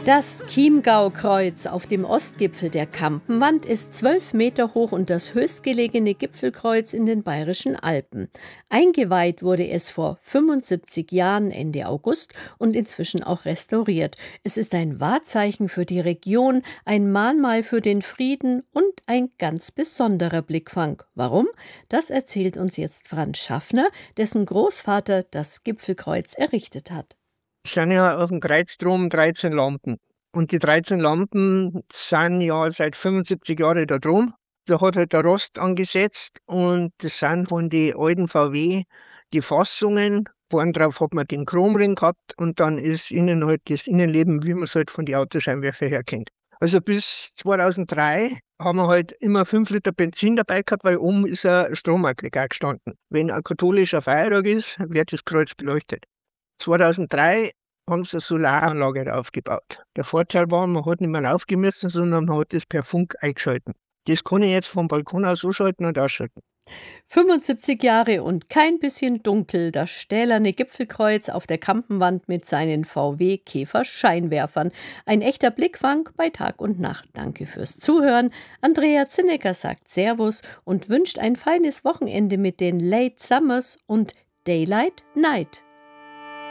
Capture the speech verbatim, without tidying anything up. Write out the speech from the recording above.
Das Chiemgau-Kreuz auf dem Ostgipfel der Kampenwand ist zwölf Meter hoch und das höchstgelegene Gipfelkreuz in den Bayerischen Alpen. Eingeweiht wurde es vor fünfundsiebzig Jahren Ende August und inzwischen auch restauriert. Es ist ein Wahrzeichen für die Region, ein Mahnmal für den Frieden und ein ganz besonderer Blickfang. Warum? Das erzählt uns jetzt Franz Schaffner, dessen Großvater das Gipfelkreuz errichtet hat. Es sind ja auf dem Kreuz drum dreizehn Lampen. Und die dreizehn Lampen sind ja seit fünfundsiebzig Jahren da drum. Da hat halt der Rost angesetzt und das sind von den alten V W die Fassungen. Vorn drauf hat man den Chromring gehabt und dann ist innen halt das Innenleben, wie man es halt von den Autoscheinwerfern her kennt. Also bis zweitausenddrei haben wir halt immer fünf Liter Benzin dabei gehabt, weil oben ist ein Stromaggregat gestanden. Wenn ein katholischer Feiertag ist, wird das Kreuz beleuchtet. zweitausenddrei haben sie eine Solaranlage aufgebaut. Der Vorteil war, man hat nicht mehr laufen müssen, sondern man hat das per Funk eingeschalten. Das kann ich jetzt vom Balkon aus anschalten und ausschalten. fünfundsiebzig Jahre und kein bisschen dunkel, das stählerne Gipfelkreuz auf der Kampenwand mit seinen V W-Käfer-Scheinwerfern. Ein echter Blickfang bei Tag und Nacht. Danke fürs Zuhören. Andrea Zinnecker sagt Servus und wünscht ein feines Wochenende mit den Late Summers und Daylight Night.